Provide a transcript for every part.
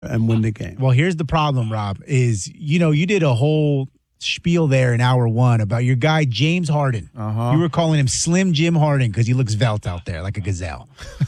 and win the game. Well, here's the problem, Rob, is, you did a whole spiel there in hour one about your guy, James Harden. You were calling him Slim Jim Harden because he looks svelte out there like a gazelle.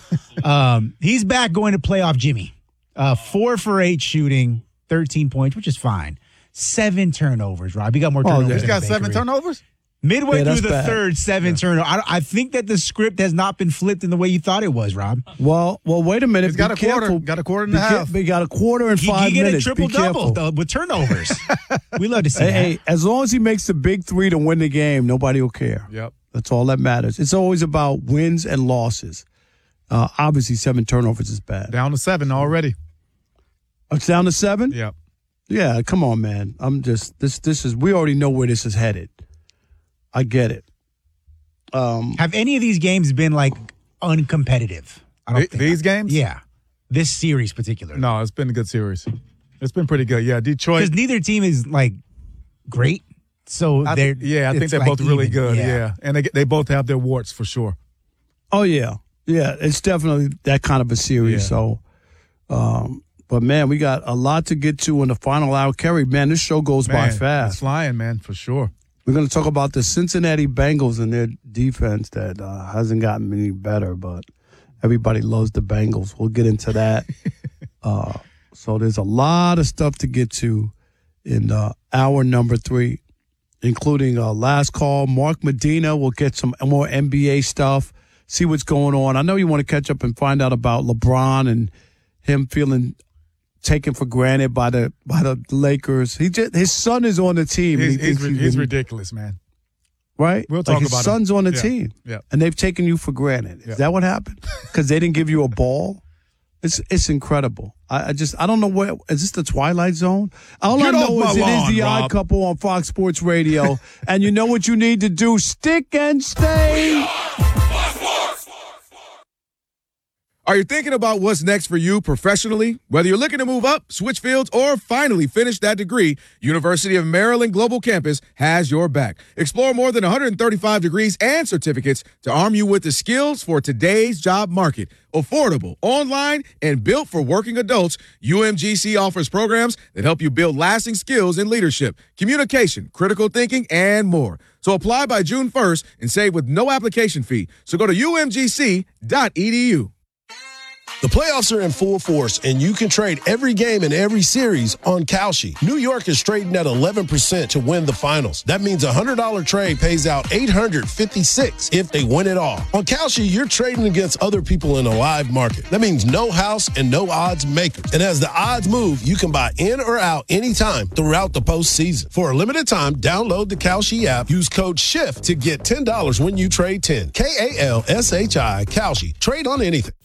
He's back going to playoff Jimmy. 4 for 8 shooting, 13 points, which is fine. 7 turnovers, Rob. He got more turnovers. He's got 7 turnovers? Midway through the third, 7 turnovers. I think that the script has not been flipped in the way you thought it was, Rob. Well, wait a minute. He's got a quarter. Got a quarter and a half. He got a quarter in 5 minutes. minutes. He get a triple-double with turnovers. We love to see that. Hey, as long as he makes the big 3 to win the game, nobody will care. Yep. That's all that matters. It's always about wins and losses. Obviously, 7 turnovers is bad. Down to 7 already. It's down to 7? Yep. Yeah, come on, man. We already know where this is headed. I get it. Have any of these games been uncompetitive? These games? Yeah. This series particularly. No, it's been a good series. It's been pretty good. Yeah, Detroit. Because neither team is great. So I think they're both really good. Yeah. And they both have their warts for sure. Oh, yeah. Yeah, it's definitely that kind of a series. Yeah. So, but man, we got a lot to get to in the final hour. Kerry, man, this show goes by fast. It's flying, man, for sure. We're going to talk about the Cincinnati Bengals and their defense that hasn't gotten any better, but everybody loves the Bengals. We'll get into that. So there's a lot of stuff to get to in hour number 3, including last call. Mark Medina will get some more NBA stuff, see what's going on. I know you want to catch up and find out about LeBron and him feeling taken for granted by the Lakers. His son is on the team. He's ridiculous, man. Right? We'll talk about his son's on the team. Yeah. And they've taken you for granted. Is that what happened? Because they didn't give you a ball? It's incredible. I don't know where. Is this the Twilight Zone? All I know is it is the Odd Couple on Fox Sports Radio. And you know what you need to do? Stick and stay. Are you thinking about what's next for you professionally? Whether you're looking to move up, switch fields, or finally finish that degree, University of Maryland Global Campus has your back. Explore more than 135 degrees and certificates to arm you with the skills for today's job market. Affordable, online, and built for working adults, UMGC offers programs that help you build lasting skills in leadership, communication, critical thinking, and more. So apply by June 1st and save with no application fee. So go to umgc.edu. The playoffs are in full force, and you can trade every game and every series on Kalshi. New York is trading at 11% to win the finals. That means a $100 trade pays out $856 if they win it all. On Kalshi, you're trading against other people in a live market. That means no house and no odds makers. And as the odds move, you can buy in or out anytime throughout the postseason. For a limited time, download the Kalshi app. Use code SHIFT to get $10 when you trade 10. Kalshi. Kalshi. Trade on anything.